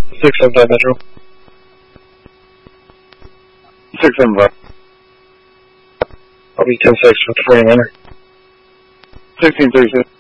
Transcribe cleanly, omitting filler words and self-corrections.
675 Metro. 675. I'll be 10-6 with 40 minute. 1636.